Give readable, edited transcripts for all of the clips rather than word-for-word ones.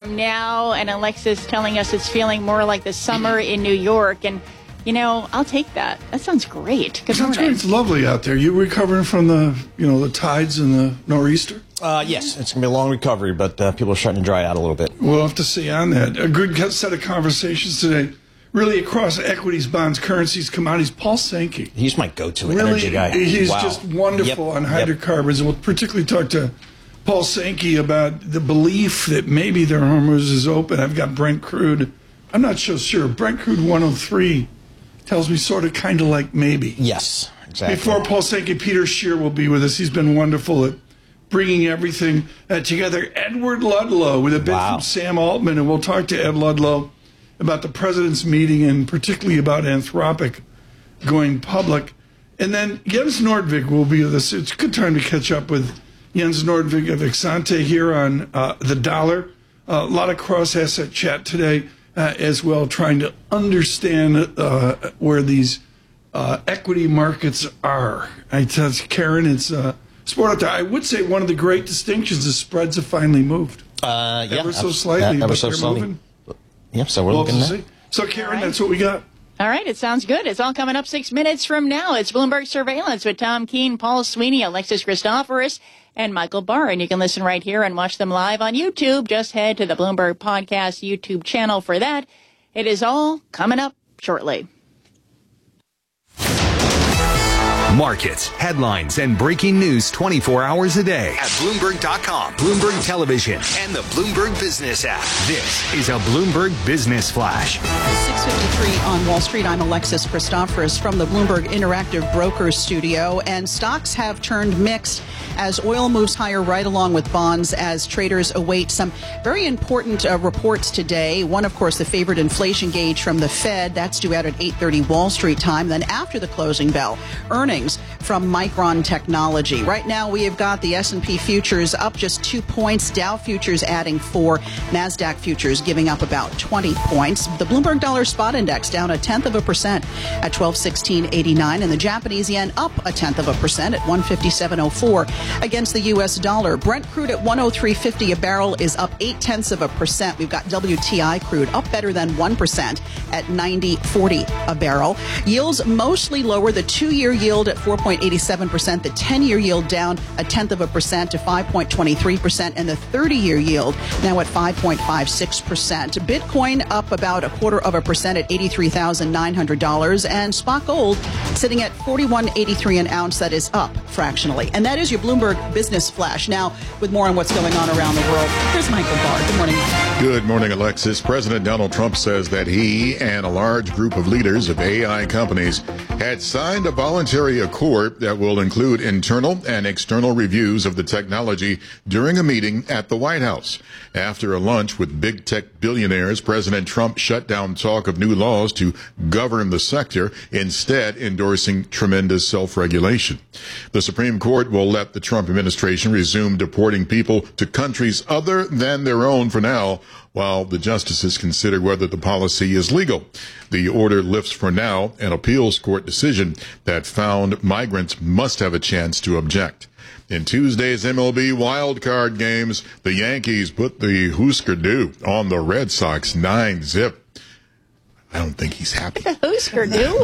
from now, and Alexis telling us it's feeling more like the summer in New York. And, I'll take that. That sounds great. Good morning. It's lovely out there. You recovering from the tides and the nor'easter? Yes, it's going to be a long recovery, but people are starting to dry out a little bit. We'll have to see on that. A good set of conversations today, really across equities, bonds, currencies, commodities. Paul Sankey. He's my go-to energy guy. He's just wonderful on hydrocarbons. And we'll particularly talk to Paul Sankey about the belief that maybe their Hormuz is open. I've got Brent crude. I'm not so sure. Brent crude 103 tells me sort of kind of like maybe. Yes, exactly. Before Paul Sankey, Peter Scheer will be with us. He's been wonderful at bringing everything together. Edward Ludlow with a bit from Sam Altman, and we'll talk to Ed Ludlow about the president's meeting and particularly about Anthropic going public. And then Jens Nordvig will be with us. It's a good time to catch up with Jens Nordvig of Exante here on the dollar. A lot of cross-asset chat today as well, trying to understand where these equity markets are. I tell you, Karen, it's sport out there. I would say one of the great distinctions is spreads have finally moved. Ever so slightly, but they're moving. Yep, so we're looking at. So, Karen, that's what we got. All right, it sounds good. It's all coming up 6 minutes from now. It's Bloomberg Surveillance with Tom Keene, Paul Sweeney, Alexis Christoforous, and Michael Barr. And you can listen right here and watch them live on YouTube. Just head to the Bloomberg Podcast YouTube channel for that. It is all coming up shortly. Markets, headlines, and breaking news 24 hours a day at Bloomberg.com, Bloomberg Television, and the Bloomberg Business app. This is a Bloomberg Business Flash. 6:53 on Wall Street. I'm Alexis Christoforous from the Bloomberg Interactive Brokers studio. And stocks have turned mixed as oil moves higher right along with bonds as traders await some very important reports today. One, of course, the favored inflation gauge from the Fed. That's due out at 8:30 Wall Street time. Then after the closing bell, earnings from Micron Technology. Right now, we have got the S&P futures up just 2 points, Dow futures adding 4, NASDAQ futures giving up about 20 points. The Bloomberg Dollar Spot Index down 0.1% at 1216.89, and the Japanese yen up 0.1% at 157.04 against the U.S. dollar. Brent crude at 103.50 a barrel is up 0.8%. We've got WTI crude up better than 1% at 90.40 a barrel. Yields mostly lower. The 2-year yield at 4.87%, the 10-year yield down 0.1% to 5.23%, and the 30-year yield now at 5.56%. Bitcoin up about 0.25% at $83,900, and spot gold sitting at $41.83 an ounce. That is up fractionally. And that is your Bloomberg Business Flash. Now, with more on what's going on around the world, here's Michael Barr. Good morning, Mike. Good morning, Alexis. President Donald Trump says that he and a large group of leaders of AI companies had signed a voluntary accord that will include internal and external reviews of the technology during a meeting at the White House. After a lunch with big tech billionaires, President Trump shut down talk of new laws to govern the sector, instead endorsing tremendous self-regulation. The Supreme Court will let the Trump administration resume deporting people to countries other than their own for now, while the justices consider whether the policy is legal. The order lifts for now an appeals court decision that found migrants must have a chance to object. In Tuesday's MLB wildcard games, the Yankees put the Husker Du on the Red Sox 9-0. I don't think he's happy. The Husker Du?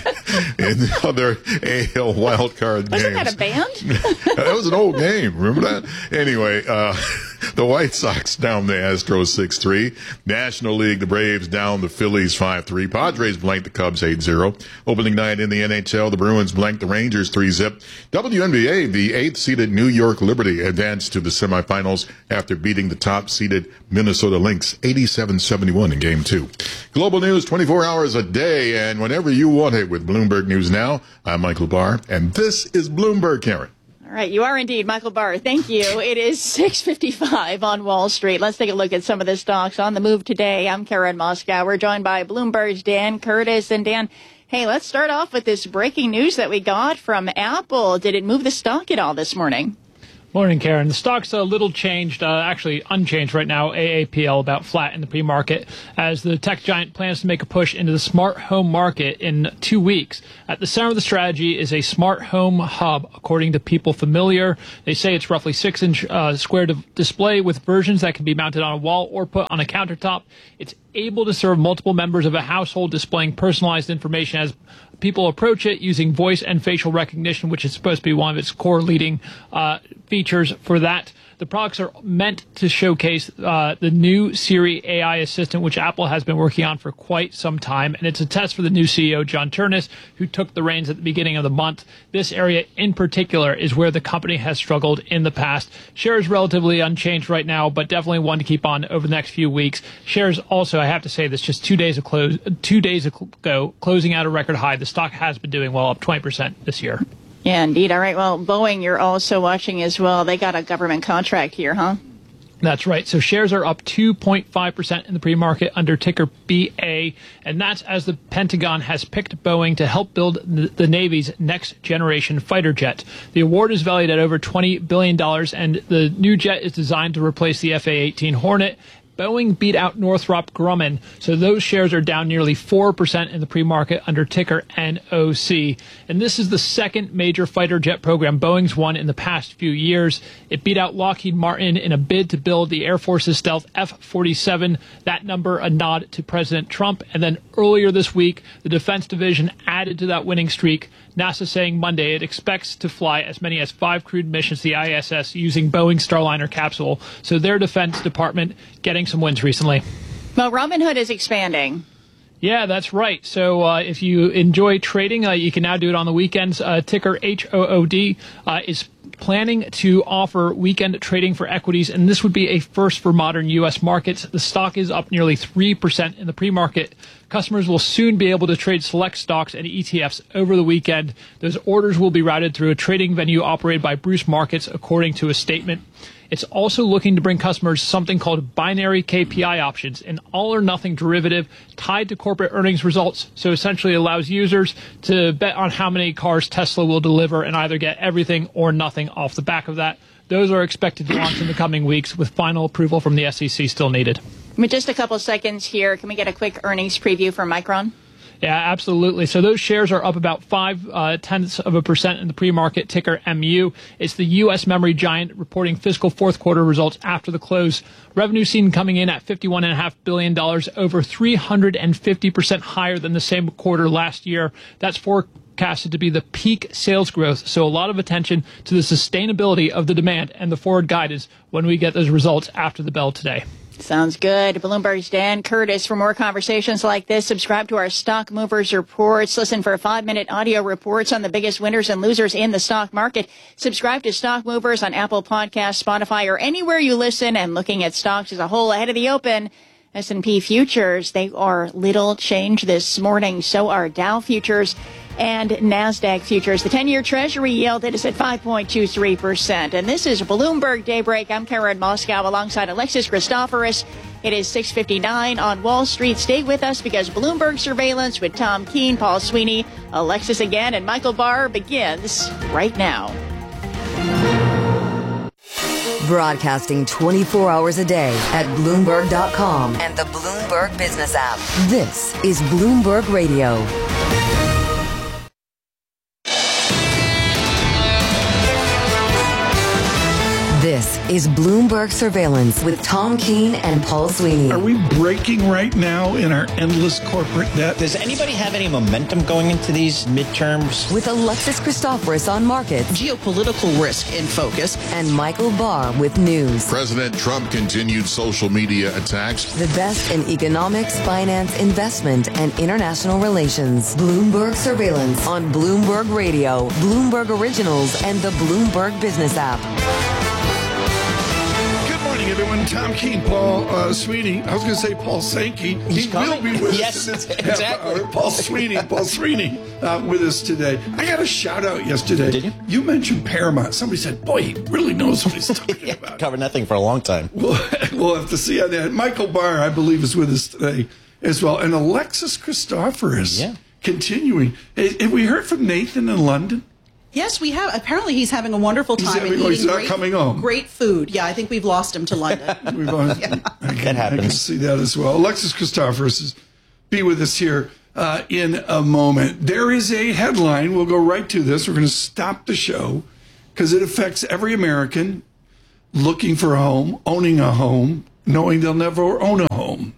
In the other AL wildcard games. Wasn't that a band? That was an old game. Remember that? Anyway, the White Sox down the Astros 6-3. National League, the Braves down the Phillies 5-3. Padres blanked the Cubs 8-0. Opening night in the NHL, the Bruins blanked the Rangers 3-0. WNBA, the 8th-seeded New York Liberty advanced to the semifinals after beating the top-seeded Minnesota Lynx 87-71 in Game 2. Global news 24 hours a day, and whenever you want it with Bloomberg News Now. I'm Michael Barr, and this is Bloomberg, Karen. All right, you are indeed Michael Barr. Thank you. It is 6:55 on Wall Street. Let's take a look at some of the stocks on the move today. I'm Karen Moskow. We're joined by Bloomberg's Dan Curtis. And Dan, hey, let's start off with this breaking news that we got from Apple. Did it move the stock at all this morning? Morning, Karen. The stock's a little changed, actually unchanged right now. AAPL about flat in the pre-market as the tech giant plans to make a push into the smart home market in 2 weeks. At the center of the strategy is a smart home hub, according to People Familiar. They say it's roughly 6-inch square display with versions that can be mounted on a wall or put on a countertop. It's able to serve multiple members of a household, displaying personalized information as people approach it using voice and facial recognition, which is supposed to be one of its core leading features for that. The products are meant to showcase the new Siri AI assistant, which Apple has been working on for quite some time. And it's a test for the new CEO, John Ternus, who took the reins at the beginning of the month. This area in particular is where the company has struggled in the past. Shares relatively unchanged right now, but definitely one to keep on over the next few weeks. Shares also, I have to say this, just 2 days ago, closing out a record high. The stock has been doing well, up 20% this year. Yeah, indeed. All right. Well, Boeing, you're also watching as well. They got a government contract here, huh? That's right. So shares are up 2.5% in the pre-market under ticker BA, and that's as the Pentagon has picked Boeing to help build the Navy's next-generation fighter jet. The award is valued at over $20 billion, and the new jet is designed to replace the FA-18 Hornet. Boeing beat out Northrop Grumman, so those shares are down nearly 4% in the pre-market under ticker NOC. And this is the second major fighter jet program Boeing's won in the past few years. It beat out Lockheed Martin in a bid to build the Air Force's stealth F-47, that number a nod to President Trump. And then earlier this week, the Defense Division added to that winning streak, NASA saying Monday it expects to fly as many as 5 crewed missions to the ISS using Boeing's Starliner capsule. So their Defense Department getting some wins recently. Well, Robinhood is expanding. Yeah, that's right. So if you enjoy trading, you can now do it on the weekends. Ticker HOOD is planning to offer weekend trading for equities, and this would be a first for modern U.S. markets. The stock is up nearly 3% in the pre-market. Customers will soon be able to trade select stocks and ETFs over the weekend. Those orders will be routed through a trading venue operated by Bruce Markets, according to a statement. It's also looking to bring customers something called binary KPI options, an all-or-nothing derivative tied to corporate earnings results. So essentially allows users to bet on how many cars Tesla will deliver and either get everything or nothing off the back of that. Those are expected to launch in the coming weeks, with final approval from the SEC still needed. Just a couple seconds here. Can we get a quick earnings preview for Micron? Yeah, absolutely. So those shares are up about 0.5% in the pre-market, ticker MU. It's the U.S. memory giant reporting fiscal fourth quarter results after the close. Revenue seen coming in at $51.5 billion, over 350% higher than the same quarter last year. That's forecasted to be the peak sales growth. So a lot of attention to the sustainability of the demand and the forward guidance when we get those results after the bell today. Sounds good. Bloomberg's Dan Curtis. For more conversations like this, subscribe to our Stock Movers Reports. Listen for 5-minute audio reports on the biggest winners and losers in the stock market. Subscribe to Stock Movers on Apple Podcasts, Spotify, or anywhere you listen. And looking at stocks as a whole ahead of the open, S&P futures, they are little change this morning. So are Dow futures and NASDAQ futures. The 10-year Treasury yield is at 5.23%. And this is Bloomberg Daybreak. I'm Karen Moscow alongside Alexis Christoforous. It is 6:59 on Wall Street. Stay with us because Bloomberg Surveillance with Tom Keene, Paul Sweeney, Alexis again, and Michael Barr begins right now. Broadcasting 24 hours a day at Bloomberg.com and the Bloomberg Business app. This is Bloomberg Radio. This is Bloomberg Surveillance with Tom Keene and Paul Sweeney. Are we breaking right now in our endless corporate debt? Does anybody have any momentum going into these midterms? With Alexis Christoforous on markets, geopolitical risk in focus, and Michael Barr with news. President Trump continued social media attacks. The best in economics, finance, investment, and international relations. Bloomberg Surveillance on Bloomberg Radio, Bloomberg Originals, and the Bloomberg Business app. Everyone, Tom Keene, Paul Sweeney. I was going to say Paul Sankey. He will be with us. Yes, exactly. Paul Sweeney with us today. I got a shout out yesterday. Did you? You mentioned Paramount. Somebody said, boy, he really knows what he's talking about. Covered nothing for a long time. We'll have to see on that. Michael Barr, I believe, is with us today as well. And Alexis Christoforous continuing. Have we heard from Nathan in London? Yes, we have. Apparently, he's having a wonderful time. He's not coming home. Great food. Yeah, I think we've lost him to London. That happens. I can see that as well. Alexis Christoforous be with us here in a moment. There is a headline. We'll go right to this. We're going to stop the show because it affects every American looking for a home, owning a home, knowing they'll never own a home.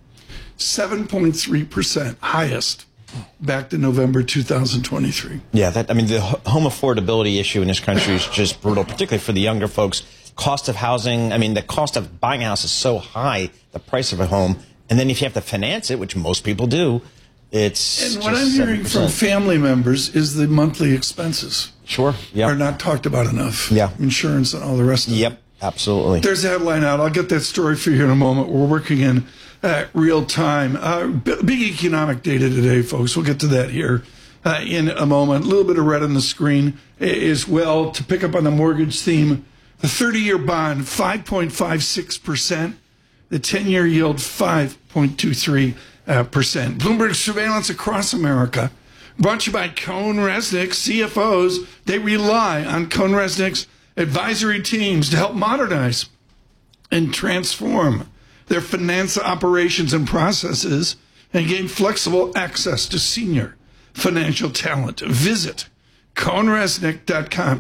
7.3%, highest back to November 2023. Yeah, the home affordability issue in this country is just brutal, particularly for the younger folks. Cost of housing, the cost of buying a house is so high, the price of a home. And then if you have to finance it, which most people do, it's And what I'm hearing 7%. from family members is the monthly expenses Sure, yeah. are not talked about enough. Yeah. Insurance and all the rest of it. Yep, absolutely. There's a headline out. I'll get that story for you in a moment. We're working in real time. Big economic data today, folks. We'll get to that here in a moment. A little bit of red on the screen as well to pick up on the mortgage theme. The 30-year bond, 5.56%. The 10-year yield, 5.23%. Bloomberg surveillance across America. Brought to you by CohnReznick CFOs. They rely on CohnReznick's advisory teams to help modernize and transform their finance operations and processes and gain flexible access to senior financial talent. Visit CohnReznick.com,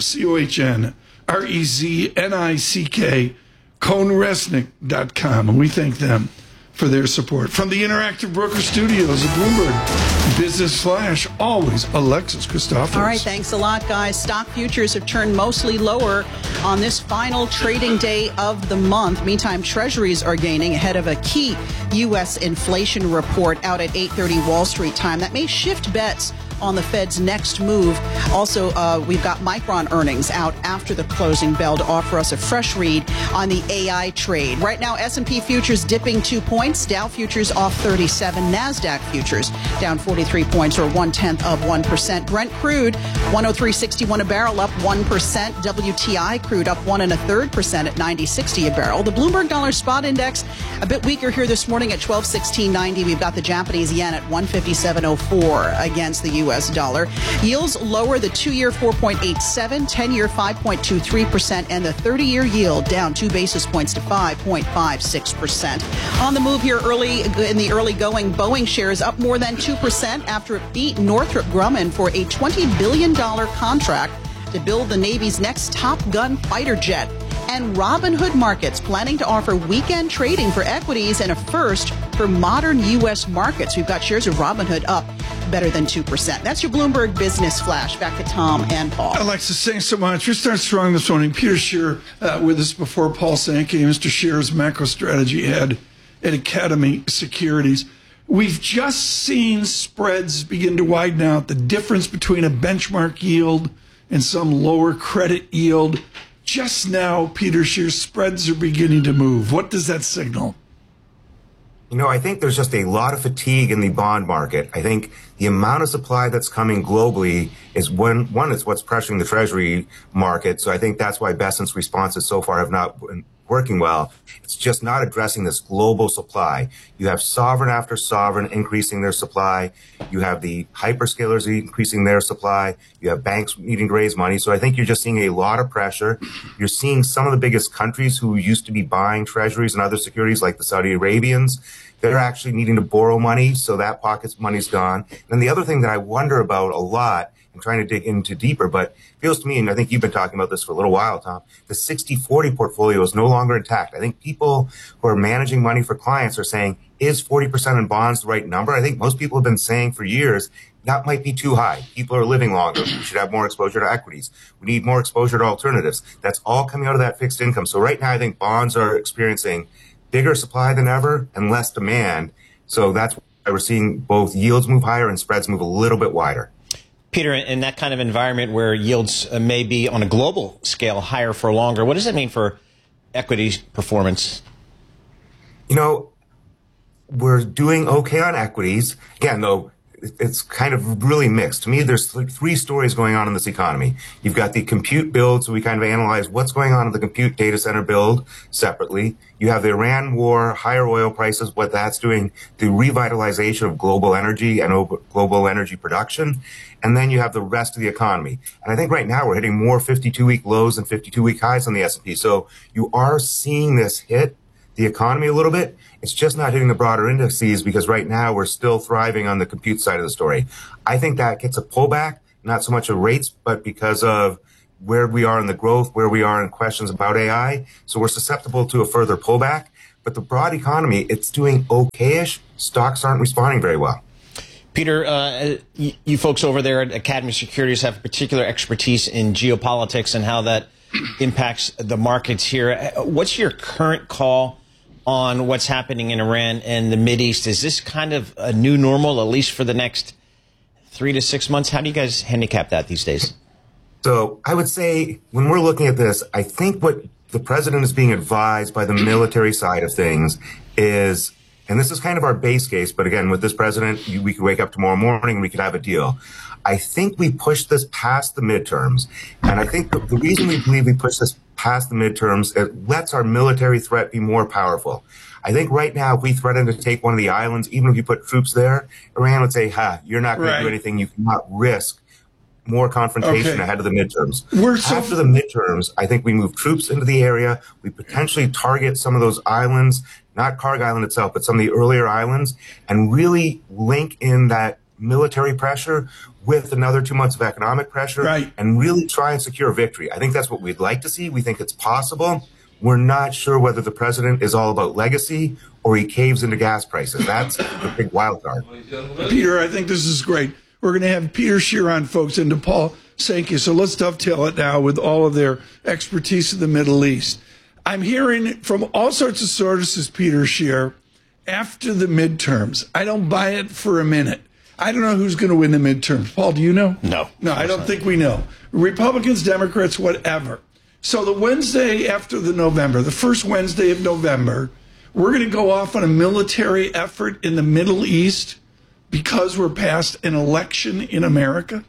CohnReznick, CohnReznick.com. And we thank them for their support. From the Interactive Broker Studios of Bloomberg Business Flash, always Alexis Christoforous. All right, thanks a lot, guys. Stock futures have turned mostly lower on this final trading day of the month. Meantime, treasuries are gaining ahead of a key U.S. inflation report out at 8:30 Wall Street time. That may shift bets on the Fed's next move. Also, we've got Micron earnings out after the closing bell to offer us a fresh read on the AI trade. Right now, S&P futures dipping 2 points, Dow futures off 37, NASDAQ futures down 43 points or 0.1%. Brent crude 103.61 a barrel, up 1%. WTI crude up 1 1/3% at 90.60 a barrel. The Bloomberg Dollar Spot Index a bit weaker here this morning at 1216.90. We've got the Japanese yen at 157.04 against the U.S. dollar. Yields lower, the 2-year 4.87, 10-year 5.23%, and the 30-year yield down 2 basis points to 5.56%. On the move here in the early going, Boeing shares up more than 2% after it beat Northrop Grumman for a $20 billion contract to build the Navy's next Top Gun fighter jet. And Robinhood Markets planning to offer weekend trading for equities and a first for modern U.S. markets. We've got shares of Robinhood up better than 2%. That's your Bloomberg Business Flash. Back to Tom and Paul. Alexis, thanks so much. We start strong this morning. Peter Scheer with us before Paul Sankey, Mr. Scheer's macro strategy head at Academy Securities. We've just seen spreads begin to widen out. The difference between a benchmark yield and some lower credit yield. Just now, Peter Scheer, spreads are beginning to move. What does that signal? I think there's just a lot of fatigue in the bond market. I think the amount of supply that's coming globally is one is what's pressuring the treasury market. So I think that's why Besant's responses so far have not been working well. It's just not addressing this global supply. You have sovereign after sovereign increasing their supply. You have the hyperscalers increasing their supply. You have banks needing to raise money. So I think you're just seeing a lot of pressure. You're seeing some of the biggest countries who used to be buying treasuries and other securities, like the Saudi Arabians, they're actually needing to borrow money. So that pocket's money's gone. And the other thing that I wonder about a lot, I'm trying to dig into deeper, but it feels to me, and I think you've been talking about this for a little while, Tom, the 60-40 portfolio is no longer intact. I think people who are managing money for clients are saying, is 40% in bonds the right number? I think most people have been saying for years, that might be too high. People are living longer. We should have more exposure to equities. We need more exposure to alternatives. That's all coming out of that fixed income. So right now, I think bonds are experiencing bigger supply than ever and less demand. So that's why we're seeing both yields move higher and spreads move a little bit wider. Peter, in that kind of environment where yields may be on a global scale higher for longer, what does that mean for equities performance? We're doing okay on equities. Again, though, it's kind of really mixed. To me, there's three stories going on in this economy. You've got the compute build, so we kind of analyze what's going on in the compute data center build separately. You have the Iran war, higher oil prices, what that's doing, the revitalization of global energy and global energy production. And then you have the rest of the economy. And I think right now we're hitting more 52-week lows and 52-week highs on the S&P. So you are seeing this hit the economy a little bit. It's just not hitting the broader indices because right now we're still thriving on the compute side of the story. I think that gets a pullback, not so much of rates, but because of where we are in the growth, where we are in questions about AI. So we're susceptible to a further pullback. But the broad economy, it's doing okay-ish. Stocks aren't responding very well. Peter, you folks over there at Academy Securities have particular expertise in geopolitics and how that impacts the markets here. What's your current call on what's happening in Iran and the Mideast? Is this kind of a new normal, at least for the next 3 to 6 months? How do you guys handicap that these days? So I would say when we're looking at this, I think what the president is being advised by the military side of things is, and this is kind of our base case, but again, with this president, we could wake up tomorrow morning and we could have a deal. I think we push this past the midterms. And I think the reason we believe we push this past the midterms, it lets our military threat be more powerful. I think right now, if we threaten to take one of the islands, even if you put troops there, Iran would say, you're not going to do anything. You cannot risk more confrontation ahead of the midterms. After the midterms, I think we move troops into the area. We potentially target some of those islands, not Karg Island itself, but some of the earlier islands, and really link in that military pressure with another 2 months of economic pressure and really try and secure victory. I think that's what we'd like to see. We think it's possible. We're not sure whether the president is all about legacy or he caves into gas prices. That's the big wild card. Peter, I think this is great. We're going to have Peter Scheer on, folks, and Paul Sankey. So let's dovetail it now with all of their expertise in the Middle East. I'm hearing from all sorts of sources, Peter Scheer, after the midterms. I don't buy it for a minute. I don't know who's going to win the midterms. Paul, do you know? No, I don't think we know. Republicans, Democrats, whatever. So the Wednesday after the November, the first Wednesday of November, we're going to go off on a military effort in the Middle East because we're past an election in America?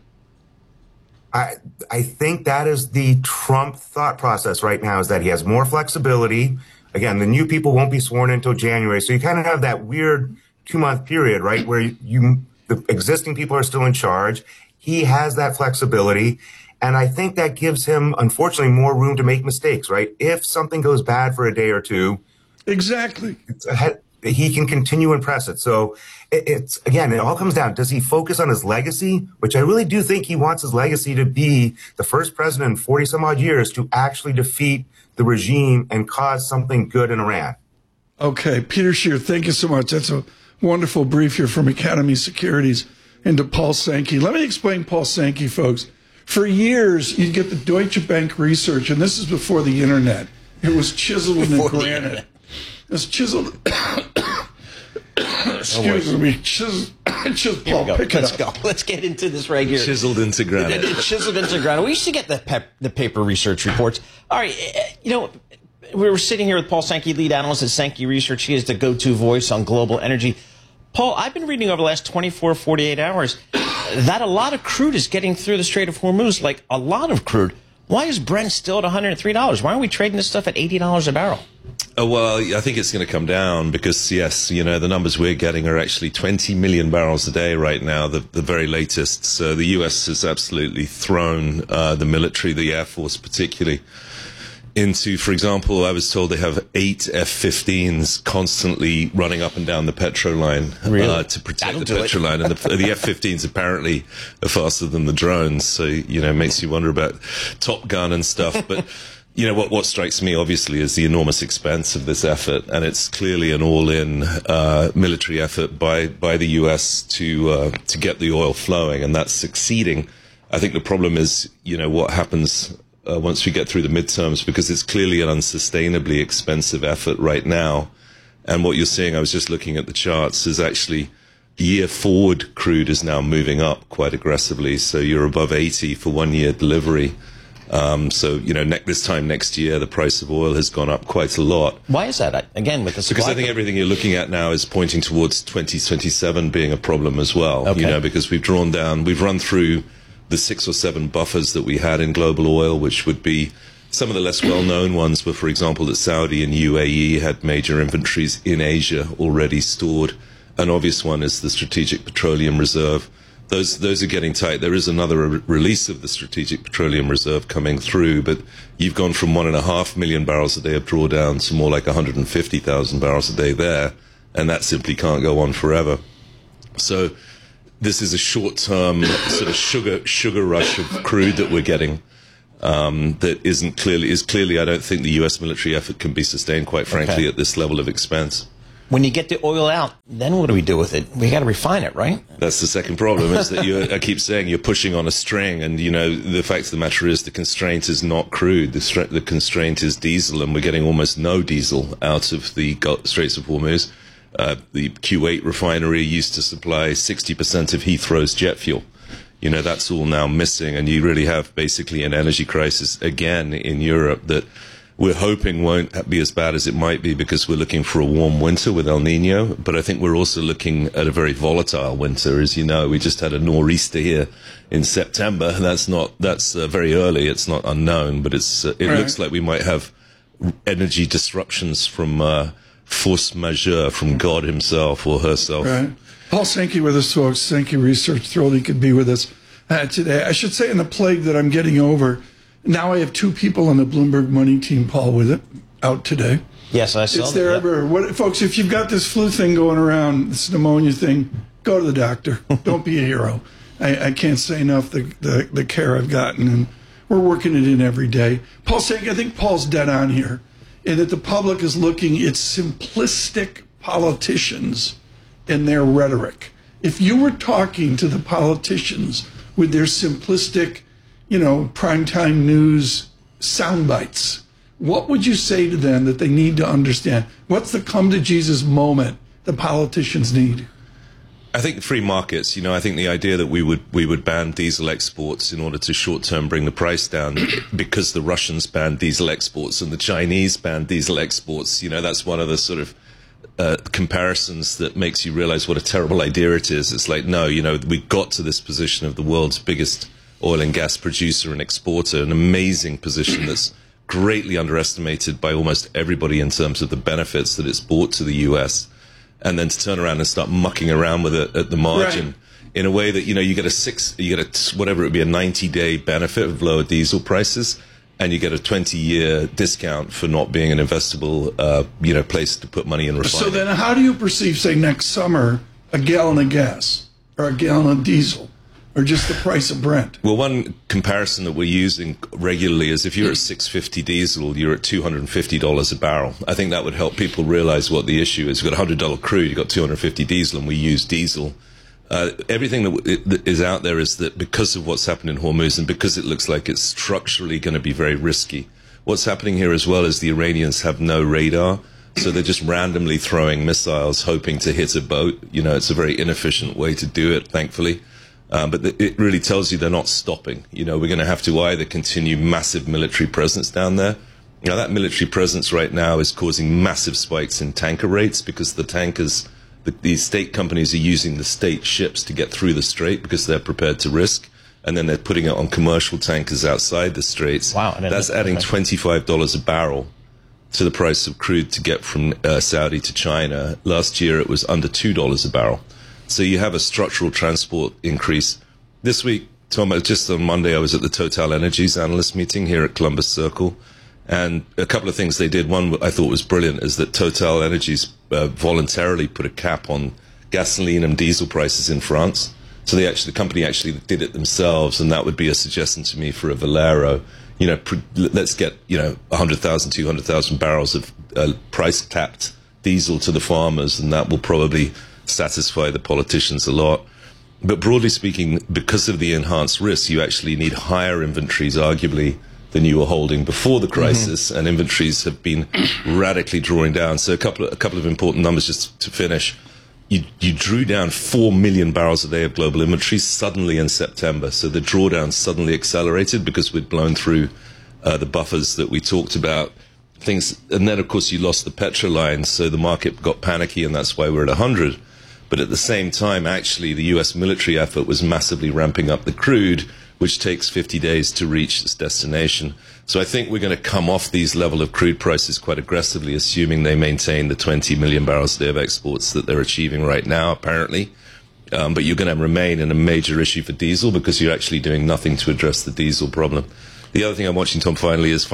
I think that is the Trump thought process right now, is that he has more flexibility. Again, the new people won't be sworn in until January. So you kind of have that weird 2-month period, right, where the existing people are still in charge. He has that flexibility. And I think that gives him, unfortunately, more room to make mistakes, right? If something goes bad for a day or two. Exactly. He can continue and press it. So it's, again, it all comes down, does he focus on his legacy? Which I really do think he wants his legacy to be the first president in 40 some odd years to actually defeat the regime and cause something good in Iran. Okay. Peter Scheer, thank you so much. That's a wonderful brief here from Academy Securities and to Paul Sankey. Let me explain Paul Sankey, folks. For years, you'd get the Deutsche Bank research, and this is before the internet. It was chiseled in granite. It was chiseled. Excuse me. Paul, Let's go. Let's get into this right here. Chiseled into granite. Chiseled into granite. We used to get the paper research reports. All right. We were sitting here with Paul Sankey, lead analyst at Sankey Research. He is the go-to voice on global energy. Paul, I've been reading over the last 24, 48 hours that a lot of crude is getting through the Strait of Hormuz, like a lot of crude. Why is Brent still at $103? Why aren't we trading this stuff at $80 a barrel? Well, I think it's going to come down because, yes, the numbers we're getting are actually 20 million barrels a day right now, the very latest. So the U.S. has absolutely thrown the military, the Air Force particularly, into, for example, I was told they have 8 F-15s constantly running up and down the petro line to protect the petro line. And the F-15s apparently are faster than the drones. So, it makes you wonder about Top Gun and stuff. But, what strikes me, obviously, is the enormous expense of this effort. And it's clearly an all-in military effort by the U.S. to get the oil flowing. And that's succeeding. I think the problem is, what happens once we get through the midterms, because it's clearly an unsustainably expensive effort right now. And what you're seeing, I was just looking at the charts, is actually year forward crude is now moving up quite aggressively. So you're above 80 for 1 year delivery. So, this time next year, the price of oil has gone up quite a lot. Why is that? Again, with the supply? Because I think everything you're looking at now is pointing towards 2027 being a problem as well. Okay. Because we've run through the 6 or 7 buffers that we had in global oil, which would be some of the less well-known ones were, for example, that Saudi and UAE had major inventories in Asia already stored. An obvious one is the Strategic Petroleum Reserve. Those are getting tight. There is another release of the Strategic Petroleum Reserve coming through, but you've gone from 1.5 million barrels a day of drawdown to more like 150,000 barrels a day there, and that simply can't go on forever. So this is a short-term sort of sugar rush of crude that we're getting that is clearly, I don't think the U.S. military effort can be sustained, quite frankly, at this level of expense. When you get the oil out, then what do we do with it? We got to refine it, right? That's the second problem, is that I keep saying you're pushing on a string, and the fact of the matter is the constraint is not crude. The constraint is diesel, and we're getting almost no diesel out of the Straits of Hormuz. The Kuwait refinery used to supply 60% of Heathrow's jet fuel. That's all now missing, and you really have basically an energy crisis again in Europe that we're hoping won't be as bad as it might be, because we're looking for a warm winter with El Nino. But I think we're also looking at a very volatile winter. As you know, we just had a nor'easter here in September. That's very early. It's not unknown, but it looks like we might have energy disruptions from force majeure from God himself or herself. Right. Paul Sankey with us, folks. Sankey Research, thrilled he could be with us today. I should say, in the plague that I'm getting over, now I have 2 people on the Bloomberg Money team, Paul, with it, out today. Yes, I saw it's there everywhere. Folks, if you've got this flu thing going around, this pneumonia thing, go to the doctor. Don't be a hero. I can't say enough the care I've gotten, and we're working it in every day. Paul Sankey, I think Paul's dead on here, in that the public is looking at simplistic politicians and their rhetoric. If you were talking to the politicians with their simplistic, primetime news sound bites, what would you say to them that they need to understand? What's the come to Jesus moment the politicians need? I think free markets. I think the idea that we would ban diesel exports in order to short-term bring the price down, because the Russians banned diesel exports and the Chinese banned diesel exports. That's one of the sort of comparisons that makes you realize what a terrible idea it is. It's like, no, we got to this position of the world's biggest oil and gas producer and exporter, an amazing position that's greatly underestimated by almost everybody in terms of the benefits that it's brought to the U.S. And then to turn around and start mucking around with it at the margin in a way that, you get a 90-day benefit of lower diesel prices, and you get a 20-year discount for not being an investable, place to put money in refining. So then how do you perceive, say, next summer, a gallon of gas or a gallon of diesel? Or just the price of Brent? Well, one comparison that we're using regularly is if you're at $6.50 diesel, you're at $250 a barrel. I think that would help people realize what the issue is. You've got $100 crude, you've got $250 diesel, and we use diesel. Everything that is out there is that because of what's happened in Hormuz, and because it looks like it's structurally going to be very risky, what's happening here as well is the Iranians have no radar. So they're just randomly throwing missiles, hoping to hit a boat. It's a very inefficient way to do it, thankfully. But it really tells you they're not stopping. We're going to have to either continue massive military presence down there. That military presence right now is causing massive spikes in tanker rates, because the tankers, the state companies are using the state ships to get through the strait because they're prepared to risk. And then they're putting it on commercial tankers outside the straits. Wow. That's adding $25 a barrel to the price of crude to get from Saudi to China. Last year it was under $2 a barrel. So you have a structural transport increase. This week, Tom, just on Monday, I was at the Total Energies analyst meeting here at Columbus Circle. And a couple of things they did. One I thought was brilliant is that Total Energies voluntarily put a cap on gasoline and diesel prices in France. So the company actually did it themselves, and that would be a suggestion to me for a Valero. Let's get 100,000, 200,000 barrels of price-capped diesel to the farmers, and that will probably satisfy the politicians a lot. But broadly speaking, because of the enhanced risk, you actually need higher inventories, arguably, than you were holding before the crisis, and inventories have been radically drawing down. So a couple of important numbers just to finish. you drew down 4 million barrels a day of global inventory suddenly in September. So the drawdown suddenly accelerated because we'd blown through the buffers that we talked about. And then, of course, you lost the petro lines, so the market got panicky, and that's why we're at 100. But at the same time, actually, the U.S. military effort was massively ramping up the crude, which takes 50 days to reach its destination. So I think we're going to come off these level of crude prices quite aggressively, assuming they maintain the 20 million barrels a day of exports that they're achieving right now, apparently. But you're going to remain in a major issue for diesel because you're actually doing nothing to address the diesel problem. The other thing I'm watching, Tom, finally, is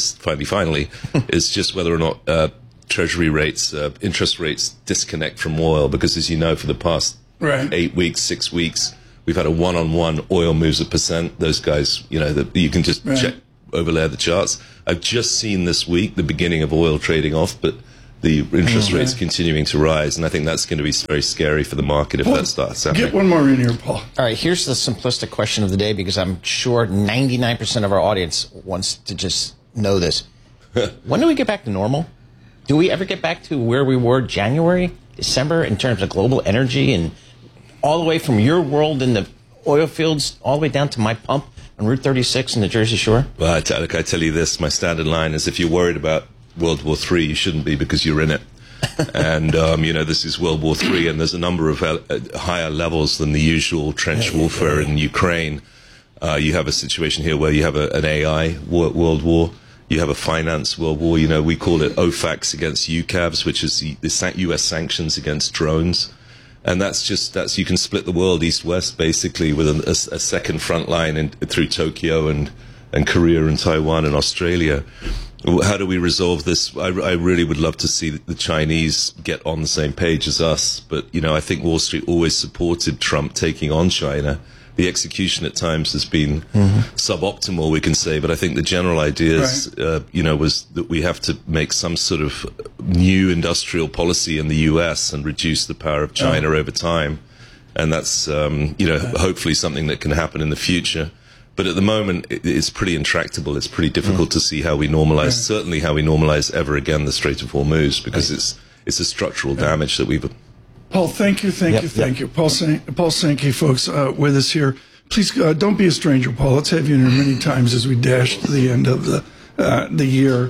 just whether or not Treasury rates, interest rates disconnect from oil. Because as you know, for the past 8 weeks, 6 weeks, we've had a one-on-one oil moves a percent. Those guys, you can just overlay the charts. I've just seen this week the beginning of oil trading off, but the interest rates continuing to rise, and I think that's going to be very scary for the market if that starts happening. Get one more in here, Paul. All right, here's the simplistic question of the day, because I'm sure 99% of our audience wants to just know this. When do we get back to normal? Do we ever get back to where we were January, December in terms of global energy, and all the way from your world in the oil fields all the way down to my pump on Route 36 in the Jersey Shore? Well, I tell you this, my standard line is, if you're worried about World War III, you shouldn't be, because you're in it. And, this is World War III, and there's a number of higher levels than the usual trench warfare in Ukraine. You have a situation here where you have an AI world war. You have a finance world war. We call it OFACs against UCAVs, which is the U.S. sanctions against drones. And that's you can split the world east-west, basically, with a second front line through Tokyo and Korea and Taiwan and Australia. How do we resolve this? I really would love to see the Chinese get on the same page as us. But, I think Wall Street always supported Trump taking on China. The execution at times has been suboptimal, we can say. But I think the general idea is, was that we have to make some sort of new industrial policy in the U.S. and reduce the power of China over time. And that's, hopefully something that can happen in the future. But at the moment, it's pretty intractable. It's pretty difficult to see how we normalize, certainly how we normalize ever again the Strait of Hormuz, because it's a structural damage that we've... Paul, thank you. Paul Sankey, folks, with us here. Please don't be a stranger, Paul. Let's have you in here many times as we dash to the end of the year.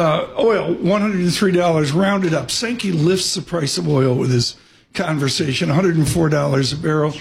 Oil, $103, rounded up. Sankey lifts the price of oil with his conversation, $104 a barrel.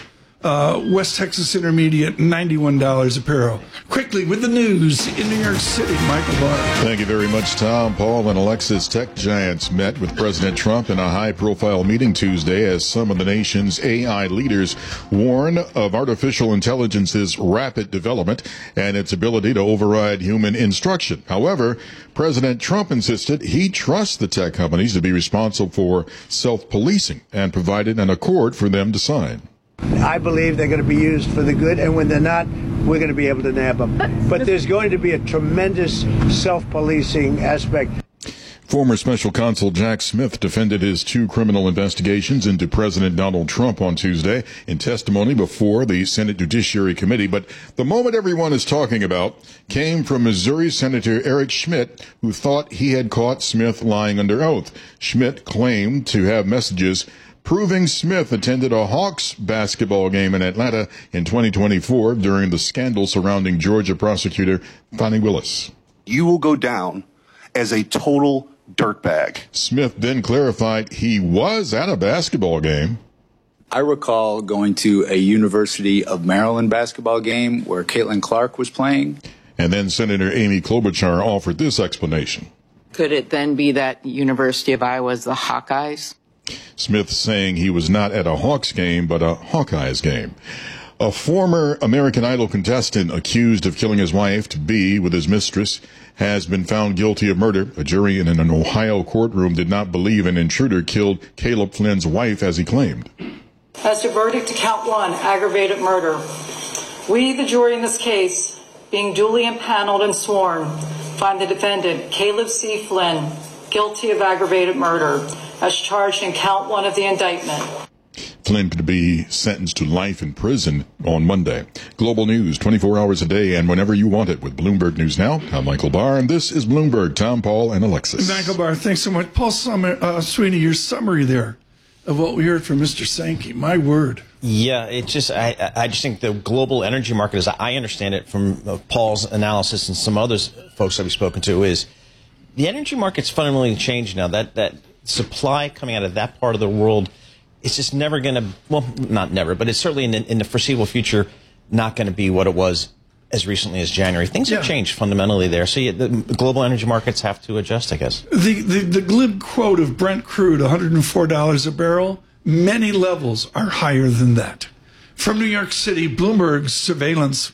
West Texas Intermediate, $91 a barrel. Quickly, with the news in New York City, Michael Barr. Thank you very much, Tom. Paul and Alexis. Tech giants met with President Trump in a high-profile meeting Tuesday as some of the nation's AI leaders warn of artificial intelligence's rapid development and its ability to override human instruction. However, President Trump insisted he trusts the tech companies to be responsible for self-policing and provided an accord for them to sign. I believe they're going to be used for the good, and when they're not, we're going to be able to nab them. But there's going to be a tremendous self-policing aspect. Former Special Counsel Jack Smith defended his 2 criminal investigations into President Donald Trump on Tuesday in testimony before the Senate Judiciary Committee. But the moment everyone is talking about came from Missouri Senator Eric Schmidt, who thought he had caught Smith lying under oath. Schmidt claimed to have messages proving Smith attended a Hawks basketball game in Atlanta in 2024 during the scandal surrounding Georgia prosecutor Fani Willis. You will go down as a total dirtbag. Smith then clarified he was at a basketball game. I recall going to a University of Maryland basketball game where Caitlin Clark was playing. And then Senator Amy Klobuchar offered this explanation. Could it then be that University of Iowa is the Hawkeyes? Smith saying he was not at a Hawks game, but a Hawkeyes game. A former American Idol contestant accused of killing his wife to be with his mistress has been found guilty of murder. A jury in an Ohio courtroom did not believe an intruder killed Caleb Flynn's wife as he claimed. As to verdict to count 1, aggravated murder, we, the jury in this case, being duly impaneled and sworn, find the defendant, Caleb C. Flynn, guilty of aggravated murder, as charged in count 1 of the indictment. Flynn could be sentenced to life in prison on Monday. Global news 24 hours a day and whenever you want it with Bloomberg News Now. I'm Michael Barr, and this is Bloomberg. Tom, Paul, and Alexis. Michael Barr, thanks so much. Paul Sweeney, your summary there of what we heard from Mr. Sankey. My word. Yeah, it just I just think the global energy market, as I understand it from Paul's analysis and some other folks that we've spoken to, is the energy market's fundamentally changed now. That supply coming out of that part of the world, it's just never going to, well, not never, but it's certainly in the foreseeable future not going to be what it was as recently as January. Things have changed fundamentally there. So the global energy markets have to adjust, I guess. The glib quote of Brent crude, $104 a barrel, many levels are higher than that. From New York City, Bloomberg Surveillance.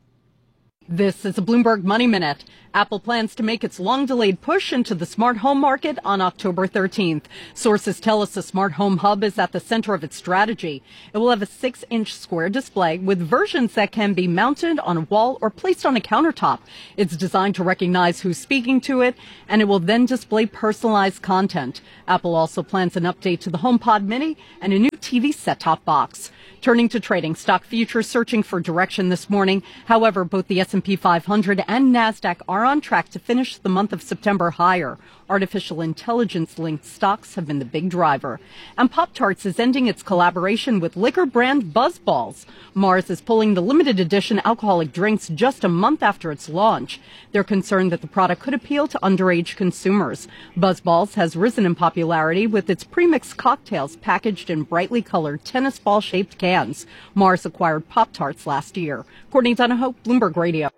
This is a Bloomberg Money Minute. Apple plans to make its long-delayed push into the smart home market on October 13th. Sources tell us the smart home hub is at the center of its strategy. It will have a 6-inch square display with versions that can be mounted on a wall or placed on a countertop. It's designed to recognize who's speaking to it, and it will then display personalized content. Apple also plans an update to the HomePod Mini and a new TV set-top box. Turning to trading, stock futures searching for direction this morning. However, both the S&P 500 and NASDAQ are on track to finish the month of September higher. Artificial intelligence-linked stocks have been the big driver. And Pop-Tarts is ending its collaboration with liquor brand BuzzBalls. Mars is pulling the limited edition alcoholic drinks just a month after its launch. They're concerned that the product could appeal to underage consumers. BuzzBalls has risen in popularity with its premixed cocktails packaged in brightly colored tennis ball-shaped cans. Mars acquired Pop-Tarts last year. Courtney Donahoe, Bloomberg Radio.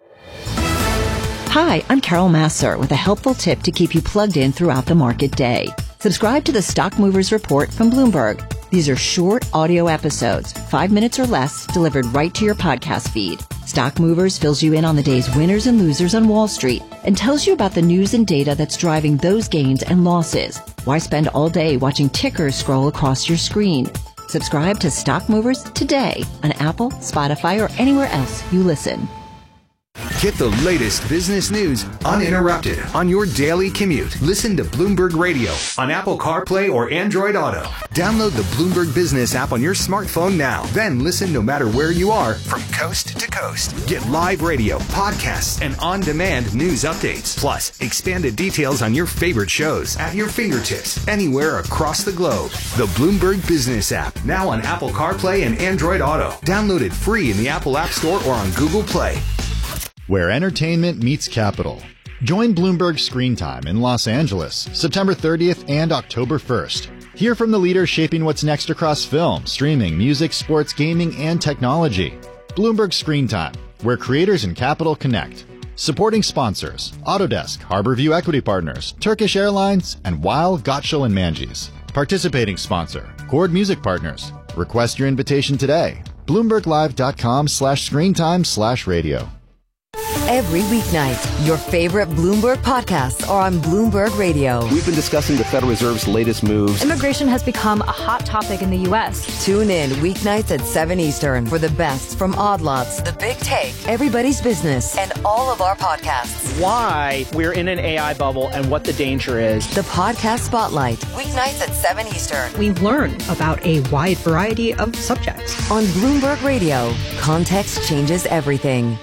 Hi, I'm Carol Masser with a helpful tip to keep you plugged in throughout the market day. Subscribe to the Stock Movers Report from Bloomberg. These are short audio episodes, 5 minutes or less, delivered right to your podcast feed. Stock Movers fills you in on the day's winners and losers on Wall Street and tells you about the news and data that's driving those gains and losses. Why spend all day watching tickers scroll across your screen? Subscribe to Stock Movers today on Apple, Spotify, or anywhere else you listen. Get the latest business news uninterrupted on your daily commute. Listen to Bloomberg Radio on Apple CarPlay or Android Auto. Download the Bloomberg Business app on your smartphone now. Then listen no matter where you are from coast to coast. Get live radio, podcasts, and on-demand news updates. Plus, expanded details on your favorite shows at your fingertips anywhere across the globe. The Bloomberg Business app, now on Apple CarPlay and Android Auto. Download it free in the Apple App Store or on Google Play. Where entertainment meets capital. Join Bloomberg Screen Time in Los Angeles, September 30th and October 1st. Hear from the leaders shaping what's next across film, streaming, music, sports, gaming, and technology. Bloomberg Screen Time, where creators and capital connect. Supporting sponsors, Autodesk, Harborview Equity Partners, Turkish Airlines, and Weil, Gottschall & Manges. Participating sponsor, Chord Music Partners. Request your invitation today. BloombergLive.com/screentime/radio. Every weeknight, your favorite Bloomberg podcasts are on Bloomberg Radio. We've been discussing the Federal Reserve's latest moves. Immigration has become a hot topic in the U.S. Tune in weeknights at 7 Eastern for the best from Odd Lots, The Big Take, Everybody's Business, and all of our podcasts. Why we're in an AI bubble and what the danger is. The Podcast Spotlight, weeknights at 7 Eastern. We learn about a wide variety of subjects. On Bloomberg Radio, context changes everything.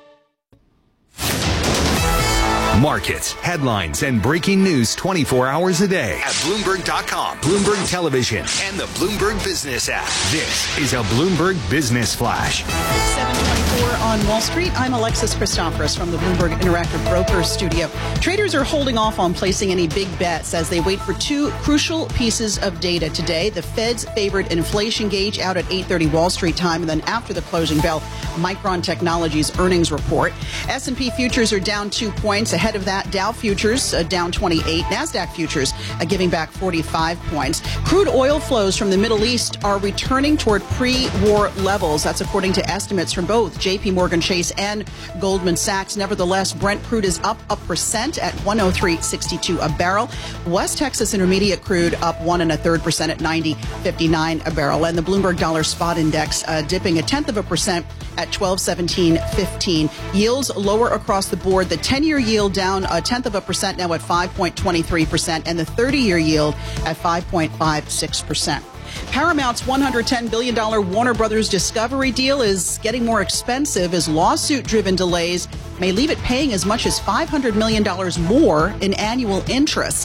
Markets, headlines, and breaking news 24 hours a day at Bloomberg.com, Bloomberg Television, and the Bloomberg Business app. This is a Bloomberg Business Flash. 7:24 on Wall Street. I'm Alexis Christoforous from the Bloomberg Interactive Brokers Studio. Traders are holding off on placing any big bets as they wait for two crucial pieces of data today. The Fed's favored inflation gauge out at 8:30 Wall Street time, and then after the closing bell, Micron Technology's earnings report. S&P futures are down 2 points. Ahead of that, Dow futures down 28. NASDAQ futures giving back 45 points. Crude oil flows from the Middle East are returning toward pre-war levels. That's according to estimates from both J.P. Morgan Chase and Goldman Sachs. Nevertheless, Brent crude is up 1% at $103.62 a barrel. West Texas Intermediate crude up 1.33% at $90.59 a barrel. And the Bloomberg Dollar Spot Index dipping 0.1% at 1217.15. Yields lower across the board. The 10-year yield down 0.1% now at 5.23%, and the 30-year yield at 5.56%. Paramount's $110 billion Warner Brothers Discovery deal is getting more expensive as lawsuit-driven delays may leave it paying as much as $500 million more in annual interest.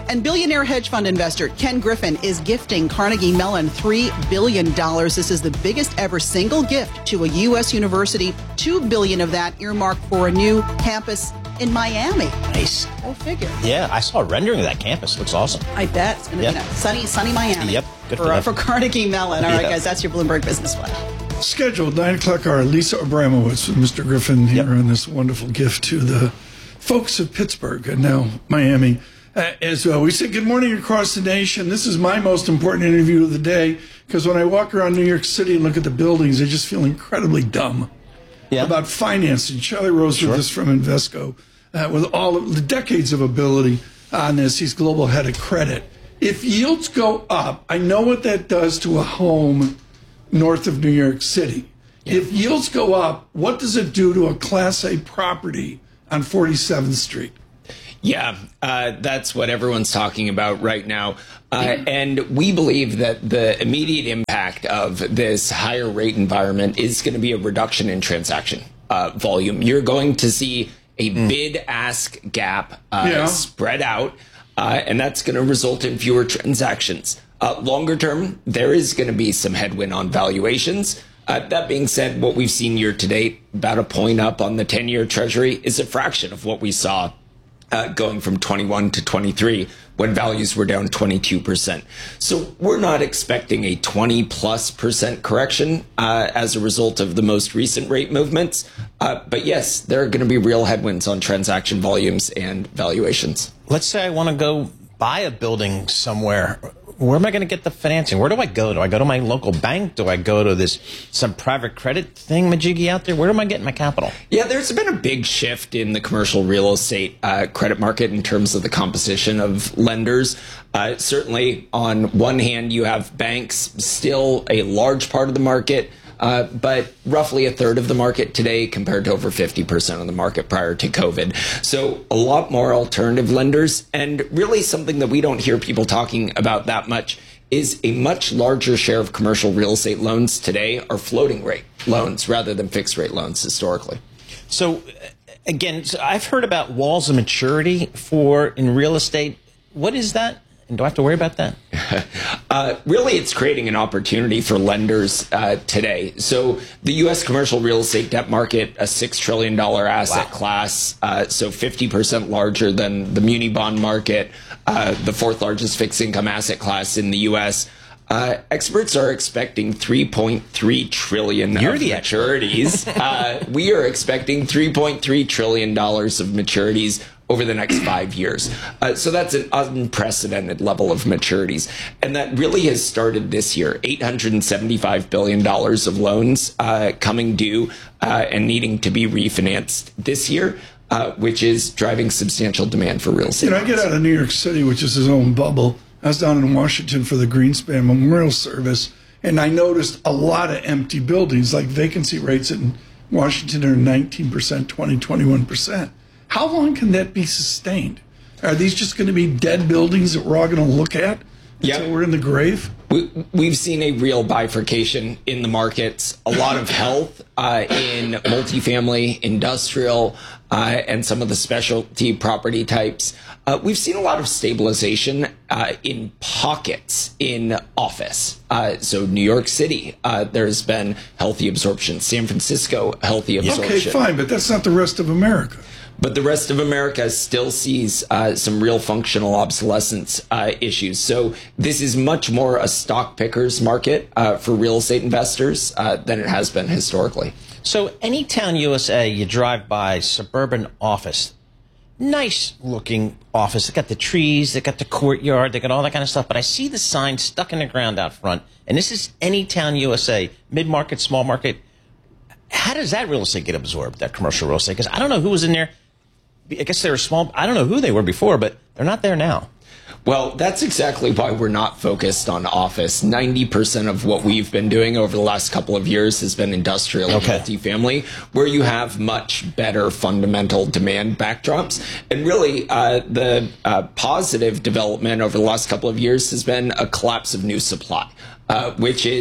And billionaire hedge fund investor Ken Griffin is gifting Carnegie Mellon $3 billion. This is the biggest ever single gift to a U.S. university. $2 billion of that earmarked for a new campus in Miami. Nice. Go figure. Yeah, I saw a rendering of that campus. Looks awesome. I bet it's going to be nice. Sunny Miami. Yep. Good for Carnegie Mellon. All right, guys, that's your Bloomberg Business Flash. Scheduled 9 o'clock hour, Lisa Abramowitz with Mr. Griffin here on this wonderful gift to the folks of Pittsburgh and now Miami. As we say good morning across the nation. This is my most important interview of the day because when I walk around New York City and look at the buildings, I just feel incredibly dumb about financing. Charlie Rose with us from Invesco with all of the decades of ability on this. He's global head of credit. If yields go up, I know what that does to a home north of New York City. If yields go up, what does it do to a Class A property on 47th Street? Yeah, that's what everyone's talking about right now. And we believe that the immediate impact of this higher rate environment is going to be a reduction in transaction volume. You're going to see a bid-ask gap spread out, and that's going to result in fewer transactions. Longer term, there is going to be some headwind on valuations. That being said, what we've seen year to date, about a point up on the 10-year Treasury, is a fraction of what we saw going from 21 to 23 when values were down 22%. So we're not expecting a 20+% correction as a result of the most recent rate movements. But yes, there are going to be real headwinds on transaction volumes and valuations. Let's say I want to go buy a building somewhere. Where am I going to get the financing? Where do I go? Do I go to my local bank? Do I go to some private credit thing majiggy out there? Where am I getting my capital? Yeah, there's been a big shift in the commercial real estate credit market in terms of the composition of lenders. Certainly, on one hand, you have banks, still a large part of the market, but roughly a third of the market today compared to over 50% of the market prior to COVID. So a lot more alternative lenders, and really something that we don't hear people talking about that much is a much larger share of commercial real estate loans today are floating rate loans rather than fixed rate loans historically. So again, I've heard about walls of maturity in real estate. What is that? And do I have to worry about that? Really, it's creating an opportunity for lenders today. So the U.S. commercial real estate debt market, a $6 trillion asset class, so 50% larger than the muni bond market, the fourth largest fixed income asset class in the U.S. Experts are expecting $3.3 trillion of maturities. We are expecting $3.3 trillion of maturities over the next 5 years. So that's an unprecedented level of maturities. And that really has started this year. $875 billion of loans coming due and needing to be refinanced this year, which is driving substantial demand for real estate. I get out of New York City, which is his own bubble. I was down in Washington for the Greenspan Memorial Service, and I noticed a lot of empty buildings, like vacancy rates in Washington are 19%, 20, 21%. How long can that be sustained? Are these just going to be dead buildings that we're all going to look at until we're in the grave? We've seen a real bifurcation in the markets, a lot of health in multifamily, industrial, and some of the specialty property types. We've seen a lot of stabilization in pockets in office. So New York City, there's been healthy absorption. San Francisco, healthy absorption. Okay, fine, but that's not the rest of America. But the rest of America still sees some real functional obsolescence issues. So this is much more a stock pickers market for real estate investors than it has been historically. So Anytown USA, you drive by, suburban office, nice looking office. They got the trees, they got the courtyard, they got all that kind of stuff. But I see the sign stuck in the ground out front, and this is Anytown USA, mid-market, small market. How does that real estate get absorbed, that commercial real estate? Because I don't know who was in there. I guess they were small. I don't know who they were before, but they're not there now. Well, that's exactly why we're not focused on office. 90% of what we've been doing over the last couple of years has been industrial and multifamily, where you have much better fundamental demand backdrops. And really, the positive development over the last couple of years has been a collapse of new supply, which is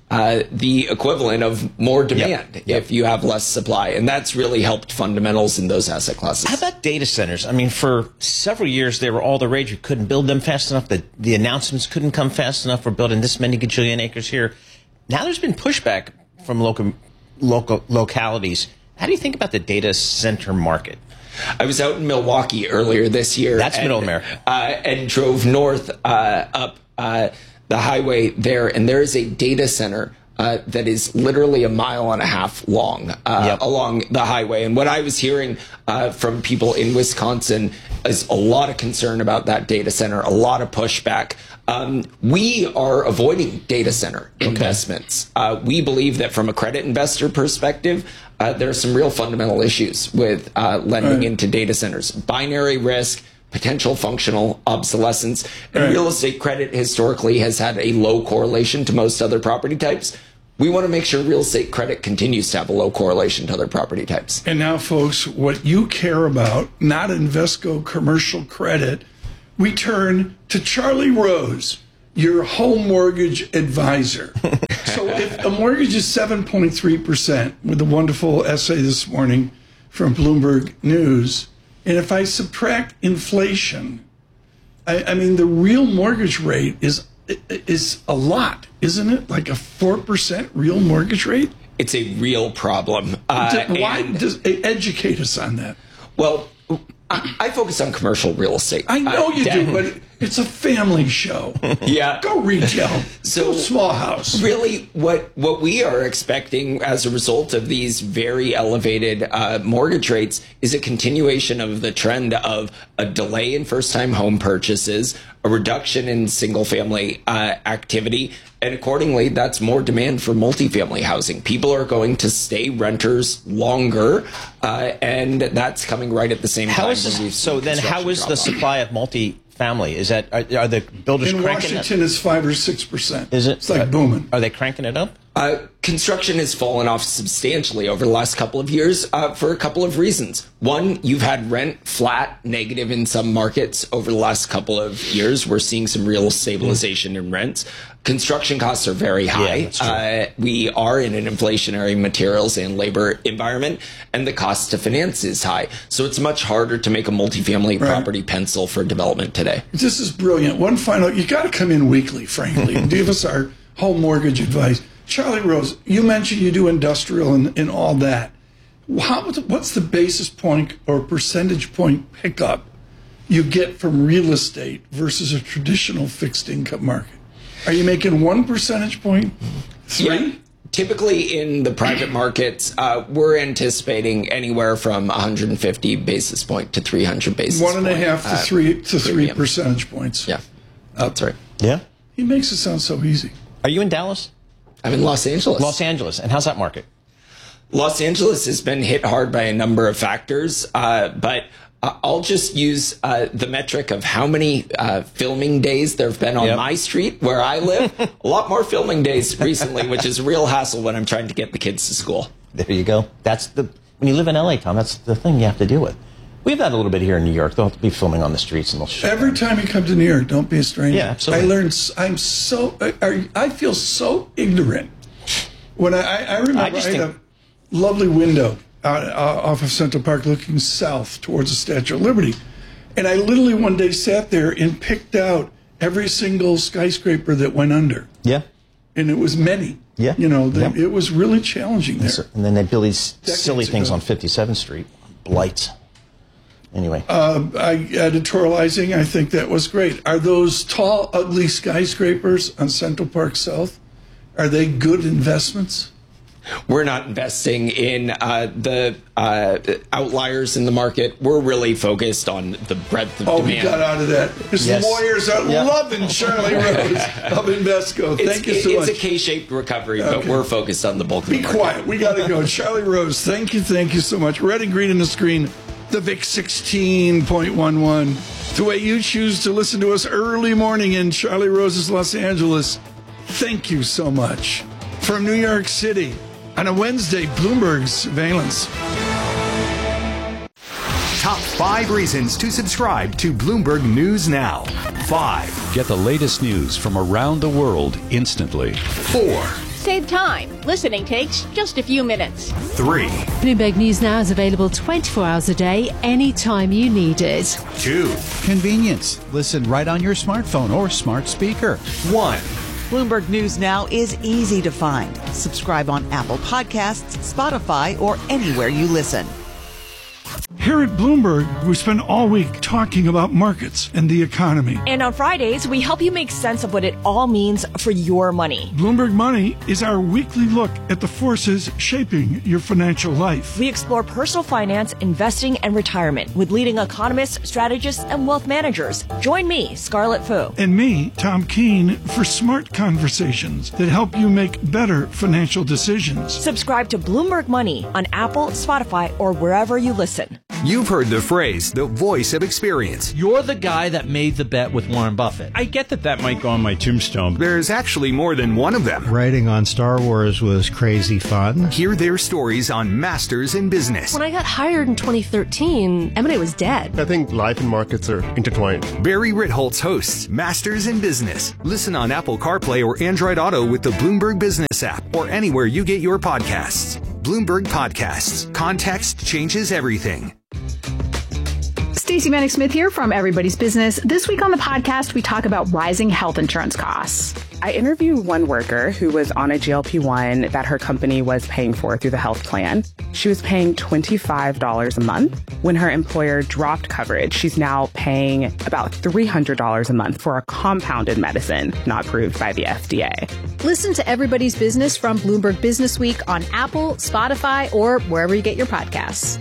the equivalent of more demand if you have less supply. And that's really helped fundamentals in those asset classes. How about data centers? I mean, for several years, they were all the rage. You couldn't build them fast enough. The announcements couldn't come fast enough. We're building this many gajillion acres here. Now there's been pushback from local localities. How do you think about the data center market? I was out in Milwaukee earlier this year. That's Middle America. And drove north up the highway there, and there is a data center that is literally 1.5 miles long along the highway. And what I was hearing from people in Wisconsin is a lot of concern about that data center, a lot of pushback. We are avoiding data center investments. We believe that from a credit investor perspective, there are some real fundamental issues with lending into data centers. Binary risk, potential functional obsolescence, and real estate credit historically has had a low correlation to most other property types. We want to make sure real estate credit continues to have a low correlation to other property types. And now, folks, what you care about, not Invesco commercial credit, we turn to Charlie Rose, your home mortgage advisor. So if a mortgage is 7.3%, with a wonderful essay this morning from Bloomberg News, and if I subtract inflation, I mean, the real mortgage rate is a lot, isn't it? Like a 4% real mortgage rate? It's a real problem. Educate us on that. Well, I focus on commercial real estate. I know you do, but it's a family show. Yeah. Go retail. Go small house. Really, what we are expecting as a result of these very elevated mortgage rates is a continuation of the trend of a delay in first-time home purchases, a reduction in single-family activity, and accordingly, that's more demand for multifamily housing. People are going to stay renters longer, and that's coming right at the same time. So then how is the supply of multifamily? Is that are the builders in cranking Washington? It's 5 or 6%. Is it? It's like booming. Are they cranking it up? Construction has fallen off substantially over the last couple of years for a couple of reasons. One, you've had rent flat, negative in some markets over the last couple of years. We're seeing some real stabilization in rents. Construction costs are very high. Yeah, we are in an inflationary materials and labor environment, and the cost to finance is high. So it's much harder to make a multifamily property pencil for development today. This is brilliant. One final, you got to come in weekly, frankly, and give us our home mortgage advice. Charlie Rose, you mentioned you do industrial and all that. What's the basis point or percentage point pickup you get from real estate versus a traditional fixed income market? Are you making 1 percentage point? 3? Yeah. Typically in the private markets, we're anticipating anywhere from 150 basis point to 300 basis point. 1.5 to 3 percentage points. Yeah, that's right. Yeah. He makes it sound so easy. Are you in Dallas? I'm in Los Angeles. Los Angeles. And how's that market? Los Angeles has been hit hard by a number of factors, but I'll just use the metric of how many filming days there have been on my street where I live. A lot more filming days recently, which is a real hassle when I'm trying to get the kids to school. There you go. When you live in LA, Tom, that's the thing you have to deal with. We have that a little bit here in New York. They'll have to be filming on the streets and they'll show. Every time you come to New York, don't be a stranger. Yeah, absolutely. I feel so ignorant. When I remember I had a lovely window off of Central Park looking south towards the Statue of Liberty. And I literally one day sat there and picked out every single skyscraper that went under. Yeah. And it was many. Yeah. It was really challenging there. And then they build these silly things on 57th Street. Blight. Anyway. Editorializing, I think that was great. Are those tall, ugly skyscrapers on Central Park South, are they good investments? We're not investing in the outliers in the market. We're really focused on the breadth of demand. We got out of that. His lawyers are loving Charlie Rose of Invesco. Thank you so much. It's a K-shaped recovery, but we're focused on the bulk of the market. Be quiet. We got to go. Charlie Rose, thank you so much. Red and green on the screen, the VIX 16.11. The way you choose to listen to us early morning in Charlie Rose's Los Angeles. Thank you so much. From New York City, on a Wednesday, Bloomberg's Valence. Top 5 reasons to subscribe to Bloomberg News Now. 5. Get the latest news from around the world instantly. 4. Save time. Listening takes just a few minutes. 3. Bloomberg News Now is available 24 hours a day, anytime you need it. 2. Convenience. Listen right on your smartphone or smart speaker. 1. Bloomberg News Now is easy to find. Subscribe on Apple Podcasts, Spotify, or anywhere you listen. Here at Bloomberg, we spend all week talking about markets and the economy. And on Fridays, we help you make sense of what it all means for your money. Bloomberg Money is our weekly look at the forces shaping your financial life. We explore personal finance, investing, and retirement with leading economists, strategists, and wealth managers. Join me, Scarlett Fu. And me, Tom Keene, for smart conversations that help you make better financial decisions. Subscribe to Bloomberg Money on Apple, Spotify, or wherever you listen. You've heard the phrase, the voice of experience. You're the guy that made the bet with Warren Buffett. I get that might go on my tombstone. There's actually more than one of them. Writing on Star Wars was crazy fun. Hear their stories on Masters in Business. When I got hired in 2013, M&A was dead. I think life and markets are intertwined. Barry Ritholtz hosts Masters in Business. Listen on Apple CarPlay or Android Auto with the Bloomberg Business app or anywhere you get your podcasts. Bloomberg Podcasts. Context changes everything. Stacey Vanek Smith here from Everybody's Business. This week on the podcast, we talk about rising health insurance costs. I interviewed one worker who was on a GLP-1 that her company was paying for through the health plan. She was paying $25 a month. When her employer dropped coverage, she's now paying about $300 a month for a compounded medicine not approved by the FDA. Listen to Everybody's Business from Bloomberg Business Week on Apple, Spotify, or wherever you get your podcasts.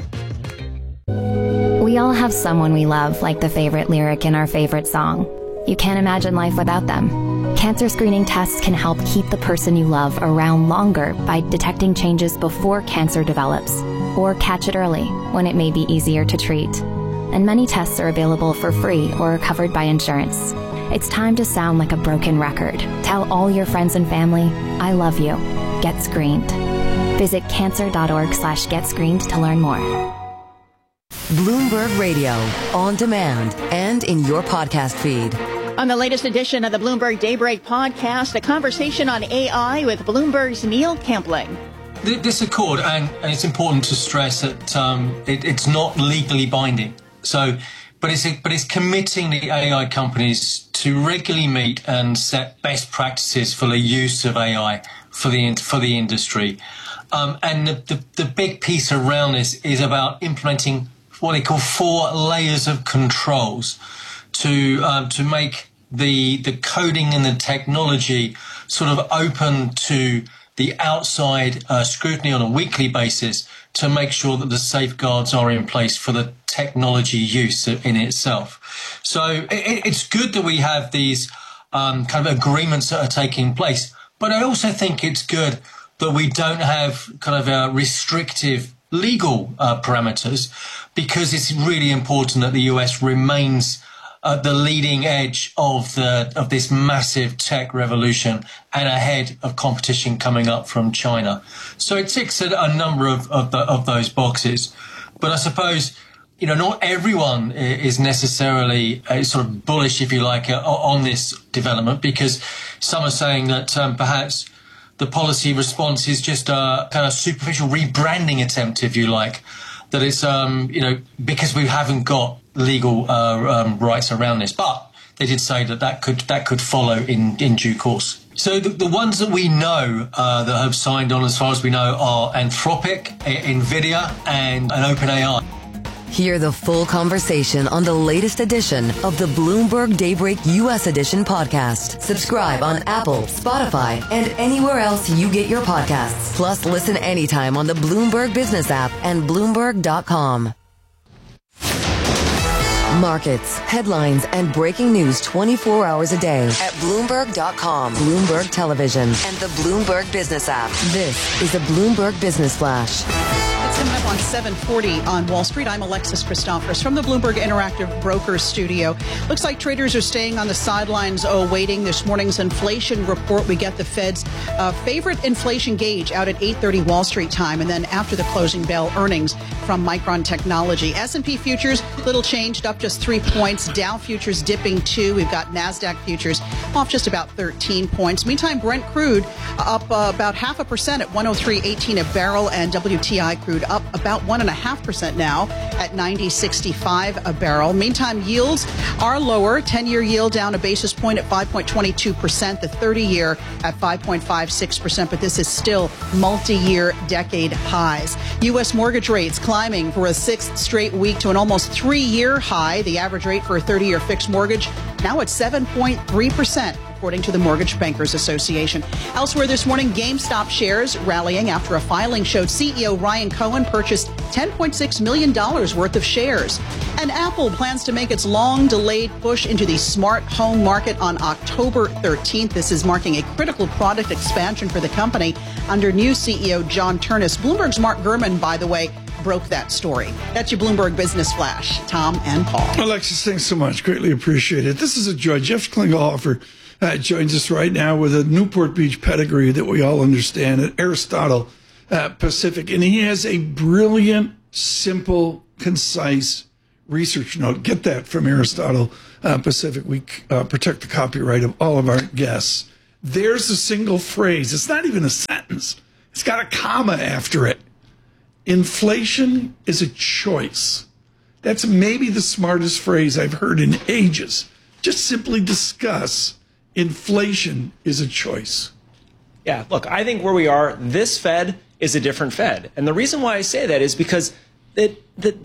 We all have someone we love, like the favorite lyric in our favorite song. You can't imagine life without them. Cancer screening tests can help keep the person you love around longer by detecting changes before cancer develops, or catch it early when it may be easier to treat. And many tests are available for free or are covered by insurance. It's time to sound like a broken record. Tell all your friends and family, I love you. Get screened. Visit cancer.org/getscreened to learn more. Bloomberg Radio, on demand and in your podcast feed. On the latest edition of the Bloomberg Daybreak podcast, a conversation on AI with Bloomberg's Neil Campling. This accord, and it's important to stress that it's not legally binding. So, but it's committing the AI companies to regularly meet and set best practices for the use of AI for the industry. And the big piece around this is about implementing what they call 4 layers of controls to make the coding and the technology sort of open to the outside scrutiny on a weekly basis to make sure that the safeguards are in place for the technology use in itself. So it's good that we have these kind of agreements that are taking place, but I also think it's good that we don't have kind of restrictive legal parameters, because it's really important that the US remains at the leading edge of this massive tech revolution and ahead of competition coming up from China. So it ticks a number of those boxes. But I suppose, not everyone is necessarily sort of bullish, if you like, on this development, because some are saying that perhaps the policy response is just a kind of superficial rebranding attempt, if you like, that it's, because we haven't got legal rights around this. But they did say that could follow in due course. So the ones that we know that have signed on, as far as we know, are Anthropic, NVIDIA, and OpenAI. Hear the full conversation on the latest edition of the Bloomberg Daybreak U.S. Edition podcast. Subscribe on Apple, Spotify, and anywhere else you get your podcasts. Plus, listen anytime on the Bloomberg Business app and Bloomberg.com. Markets, headlines, and breaking news 24 hours a day at Bloomberg.com, Bloomberg Television, and the Bloomberg Business app. This is the Bloomberg Business Flash. It's coming up on 7:40 on Wall Street. I'm Alexis Christoforous from the Bloomberg Interactive Brokers studio. Looks like traders are staying on the sidelines awaiting this morning's inflation report. We get the Fed's favorite inflation gauge out at 8:30 Wall Street time, and then after the closing bell, earnings from Micron Technology. S&P futures, little changed, up just just 3 points. Dow futures dipping 2. We've got NASDAQ futures off just about 13 points. Meantime, Brent crude up about 0.5% at 103.18 a barrel, and WTI crude up about 1.5% now at 90.65 a barrel. Meantime, yields are lower. 10-year yield down a basis point at 5.22%. The 30-year at 5.56%, but this is still multi-year decade highs. U.S. mortgage rates climbing for a 6th straight week to an almost 3-year high. The average rate for a 30-year fixed mortgage now at 7.3%. According to the Mortgage Bankers Association. Elsewhere this morning, GameStop shares rallying after a filing showed CEO Ryan Cohen purchased $10.6 million worth of shares. And Apple plans to make its long-delayed push into the smart home market on October 13th. This is marking a critical product expansion for the company under new CEO John Ternus. Bloomberg's Mark Gurman, by the way, broke that story. That's your Bloomberg Business Flash. Tom and Paul. Alexis, thanks so much. Greatly appreciate it. This is a joy. Jeff Klingelhofer joins us right now with a Newport Beach pedigree that we all understand at Aristotle Pacific. And he has a brilliant, simple, concise research note. Get that from Aristotle Pacific. We protect the copyright of all of our guests. There's a single phrase. It's not even a sentence. It's got a comma after it. Inflation is a choice. That's maybe the smartest phrase I've heard in ages. Just simply discuss inflation is a choice. Yeah, look, I think where we are, this Fed is a different Fed. And the reason why I say that is because the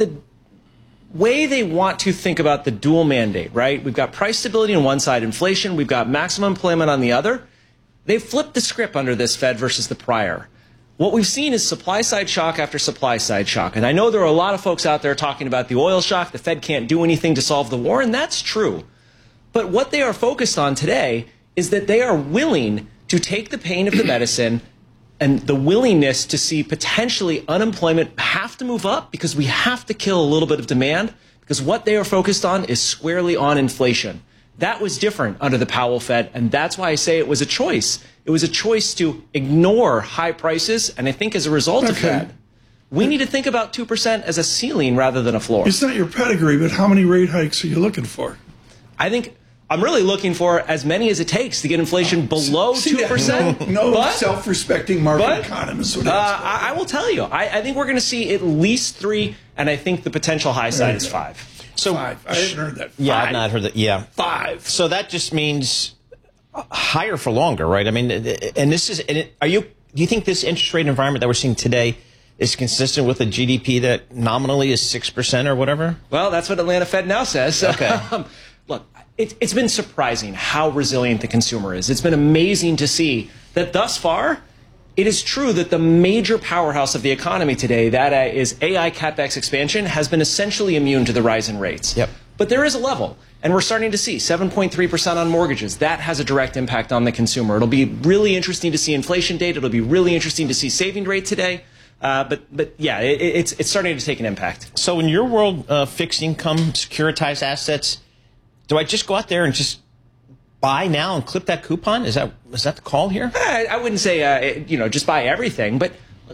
way they want to think about the dual mandate, right? We've got price stability on one side, inflation, we've got maximum employment on the other. They've flipped the script under this Fed versus the prior. What we've seen is supply side shock after supply side shock. And I know there are a lot of folks out there talking about the oil shock, the Fed can't do anything to solve the war, and that's true. But what they are focused on today is that they are willing to take the pain of the medicine and the willingness to see potentially unemployment have to move up because we have to kill a little bit of demand, because what they are focused on is squarely on inflation. That was different under the Powell Fed, and that's why I say it was a choice. It was a choice to ignore high prices, and I think as a result of that, we need to think about 2% as a ceiling rather than a floor. It's not your pedigree, but how many rate hikes are you looking for? I think I'm really looking for as many as it takes to get inflation below 2%. No self-respecting market economist would I will tell you, I think we're going to see at least 3, and I think the potential high side is 5. So 5. I hadn't heard that. 5. Yeah, I've not heard that. Yeah, 5. So that just means higher for longer, right? I mean, and this is. Do you think this interest rate environment that we're seeing today is consistent with a GDP that nominally is 6% or whatever? Well, that's what Atlanta Fed now says. Okay. Look, it's been surprising how resilient the consumer is. It's been amazing to see that thus far, it is true that the major powerhouse of the economy today, that is AI CapEx expansion, has been essentially immune to the rise in rates. Yep. But there is a level, and we're starting to see 7.3% on mortgages. That has a direct impact on the consumer. It'll be really interesting to see inflation data. It'll be really interesting to see saving rate today. But yeah, it's starting to take an impact. So in your world, fixed income, securitized assets, do I just go out there and just buy now and clip that coupon? Is that the call here? I wouldn't say just buy everything, but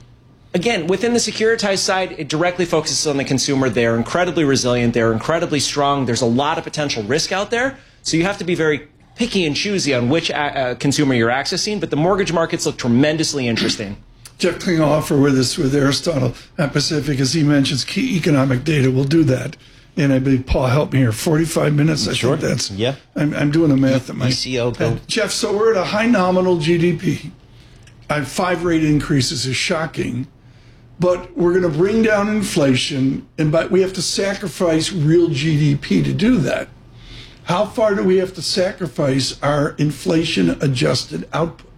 again, within the securitized side, it directly focuses on the consumer. They're incredibly resilient. They're incredibly strong. There's a lot of potential risk out there, so you have to be very picky and choosy on which consumer you're accessing. But the mortgage markets look tremendously interesting. Jeff Klingelhofer with us with Aristotle Pacific, as he mentions, key economic data. We'll do that. And I believe Paul helped me here. 45 minutes. I think that's. Yeah. I'm doing the math at my ECO go. Jeff, so we're at a high nominal GDP. 5 rate increases is shocking, but we're going to bring down inflation, but we have to sacrifice real GDP to do that. How far do we have to sacrifice our inflation-adjusted output?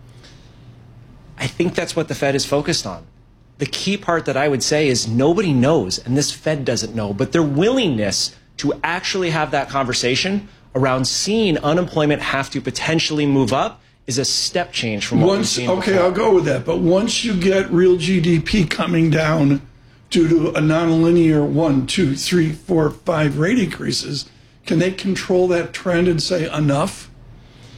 I think that's what the Fed is focused on. The key part that I would say is nobody knows, and this Fed doesn't know, but their willingness to actually have that conversation around seeing unemployment have to potentially move up is a step change from what we've seen before. Okay, I'll go with that. But once you get real GDP coming down due to a nonlinear 1, 2, 3, 4, 5 rate increases, can they control that trend and say enough?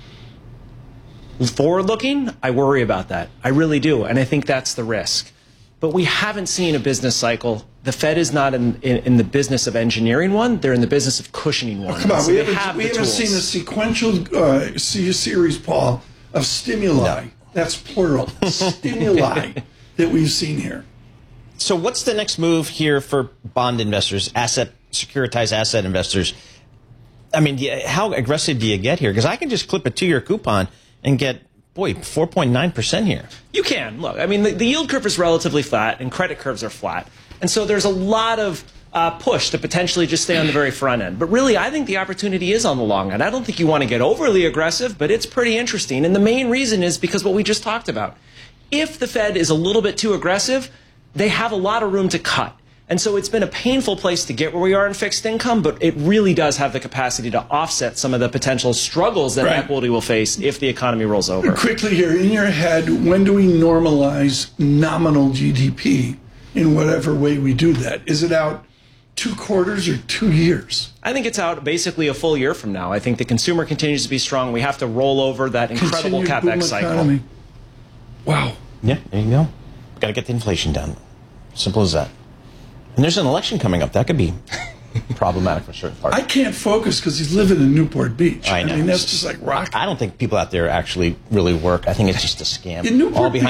Forward looking, I worry about that. I really do. And I think that's the risk. but we haven't seen a business cycle. The Fed is not in the business of engineering one. They're in the business of cushioning one. Oh, come on, so we haven't seen a sequential series, Paul, of stimuli. No. That's plural. Stimuli that we've seen here. So what's the next move here for bond investors, securitized asset investors? I mean, how aggressive do you get here? Because I can just clip a 2-year coupon and get, 4.9% here. You can. Look, I mean, the yield curve is relatively flat and credit curves are flat. And so there's a lot of push to potentially just stay on the very front end. But really, I think the opportunity is on the long end. I don't think you want to get overly aggressive, but it's pretty interesting. And the main reason is because what we just talked about. If the Fed is a little bit too aggressive, they have a lot of room to cut. And so it's been a painful place to get where we are in fixed income, but it really does have the capacity to offset some of the potential struggles that equity will face if the economy rolls over. Quickly here, in your head, when do we normalize nominal GDP in whatever way we do that? Is it out 2 quarters or 2 years? I think it's out basically a full year from now. I think the consumer continues to be strong. We have to roll over that incredible CapEx cycle. Economy. Wow. Yeah, there you go. Got to get the inflation down. Simple as that. And there's an election coming up. That could be problematic for certain parts. I can't focus because he's living in Newport Beach. I know. I mean, that's just like rock. I don't think people out there actually really work. I think it's just a scam. In Newport all behind